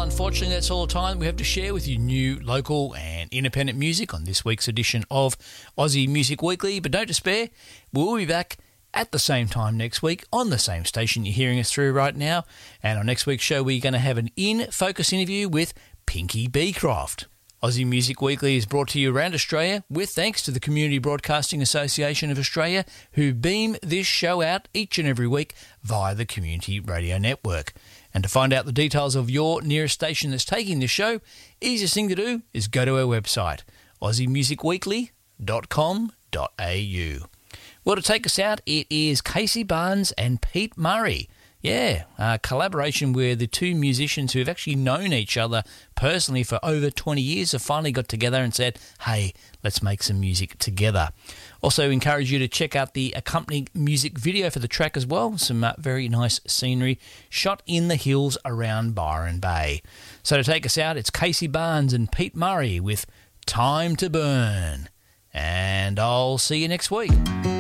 unfortunately, that's all the time we have to share with you new, local and independent music on this week's edition of Aussie Music Weekly. But don't despair, we'll be back at the same time next week on the same station you're hearing us through right now. And on next week's show, we're going to have an in-focus interview with Pinky Beecroft. Aussie Music Weekly is brought to you around Australia with thanks to the Community Broadcasting Association of Australia, who beam this show out each and every week via the Community Radio Network. And to find out the details of your nearest station that's taking this show, easiest thing to do is go to our website, aussiemusicweekly.com.au. Well, to take us out, it is Casey Barnes and Pete Murray. Yeah, a collaboration where the two musicians who have actually known each other personally for over 20 years have finally got together and said, hey, let's make some music together. Also encourage you to check out the accompanying music video for the track as well. Some very nice scenery shot in the hills around Byron Bay. So to take us out, it's Casey Barnes and Pete Murray with Time to Burn. And I'll see you next week.